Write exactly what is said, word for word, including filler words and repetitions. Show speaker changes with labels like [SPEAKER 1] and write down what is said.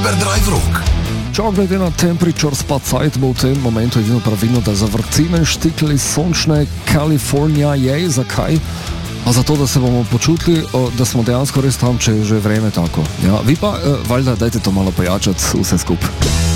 [SPEAKER 1] Hyperdrive Rock.
[SPEAKER 2] Čak glede na temperature spa Zeit bo v tem momentu edino pravilno, da zavrtime štikli sončne Kalifornija. Jej, zakaj? A zato, da se bomo počutili, da smo dejansko res tam, če je že vreme tako. Ja, vi pa, valjda, dajte to malo pojačati vse skupaj.